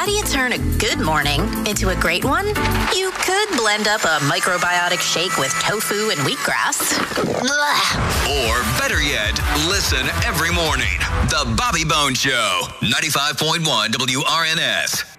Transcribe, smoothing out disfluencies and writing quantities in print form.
do you turn a good morning into a great one? You could blend up a microbiotic shake with tofu and wheatgrass. Blah. Or better yet, listen every morning. The Bobby Bones Show, 95.1 WRNS.